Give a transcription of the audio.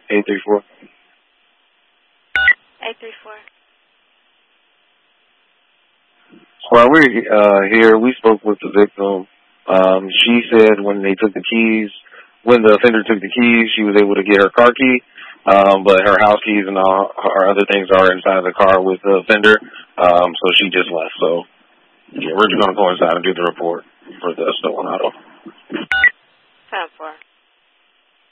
834. 834. While we're here, we spoke with the victim. She said when the offender took the keys, she was able to get her car key, but her house keys and all her other things are inside the car with the offender, so she just left. So, yeah, we're just going to go inside and do the report for the stolen auto. 5-4.